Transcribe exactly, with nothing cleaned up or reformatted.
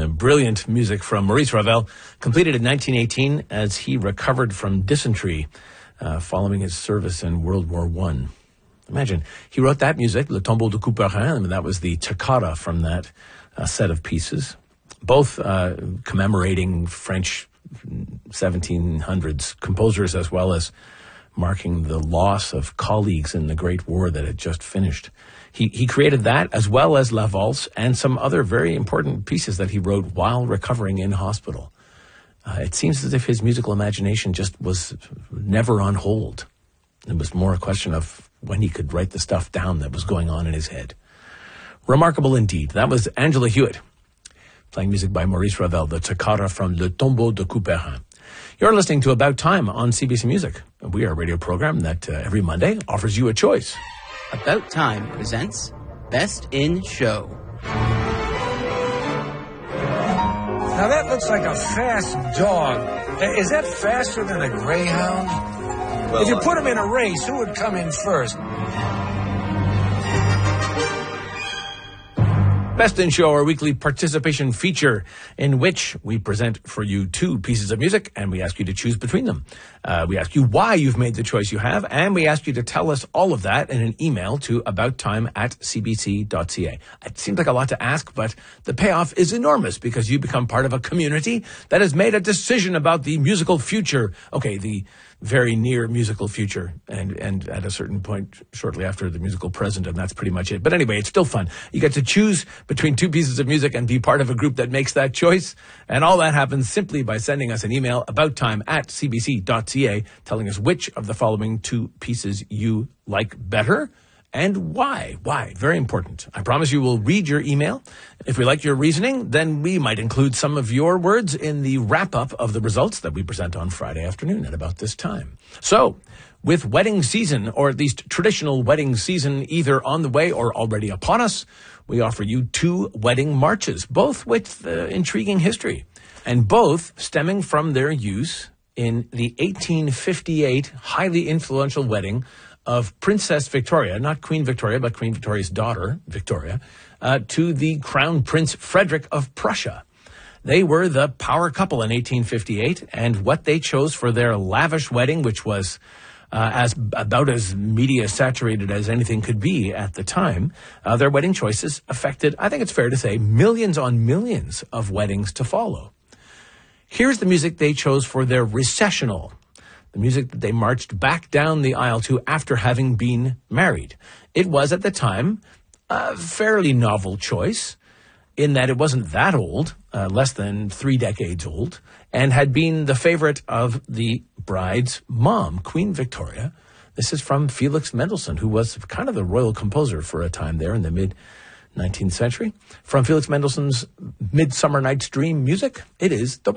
The brilliant music from Maurice Ravel, completed in nineteen eighteen as he recovered from dysentery uh, following his service in World War One. Imagine, he wrote that music, Le Tombeau de Couperin, and that was the toccata from that uh, set of pieces, both uh, commemorating French seventeen hundreds composers as well as marking the loss of colleagues in the Great War that had just finished. He he created that as well as La Valse and some other very important pieces that he wrote while recovering in hospital. Uh, it seems as if his musical imagination just was never on hold. It was more a question of when he could write the stuff down that was going on in his head. Remarkable indeed. That was Angela Hewitt, playing music by Maurice Ravel, the toccata from Le Tombeau de Couperin. You're listening to About Time on C B C Music. We are a radio program that uh, every Monday offers you a choice. About Time presents Best in Show. Now that looks like a fast dog. Is that faster than a greyhound? Well, if you put him in a race, who would come in first? Best in Show, our weekly participation feature in which we present for you two pieces of music and we ask you to choose between them. Uh, we ask you why you've made the choice you have, and we ask you to tell us all of that in an email to abouttime at c b c dot c a. It seems like a lot to ask, but the payoff is enormous because you become part of a community that has made a decision about the musical future. Okay, the very near musical future, and, and at a certain point shortly after the musical present, and that's pretty much it. But anyway, it's still fun. You get to choose between two pieces of music and be part of a group that makes that choice, and all that happens simply by sending us an email, abouttime at c b c dot c a, telling us which of the following two pieces you like better, and why. Why? Very important. I promise you we'll read your email. If we like your reasoning, then we might include some of your words in the wrap-up of the results that we present on Friday afternoon at about this time. So, with wedding season, or at least traditional wedding season, either on the way or already upon us, we offer you two wedding marches, both with uh, intriguing history, and both stemming from their use in the eighteen fifty-eight highly influential wedding of Princess Victoria, not Queen Victoria, but Queen Victoria's daughter, Victoria, uh, to the Crown Prince Frederick of Prussia. They were the power couple in eighteen fifty-eight, and what they chose for their lavish wedding, which was uh, as about as media-saturated as anything could be at the time, uh, their wedding choices affected, I think it's fair to say, millions on millions of weddings to follow. Here's the music they chose for their recessional, the music that they marched back down the aisle to after having been married. It was, at the time, a fairly novel choice in that it wasn't that old, uh, less than three decades old, and had been the favorite of the bride's mom, Queen Victoria. This is from Felix Mendelssohn, who was kind of the royal composer for a time there in the mid-nineteenth century. From Felix Mendelssohn's Midsummer Night's Dream music, it is the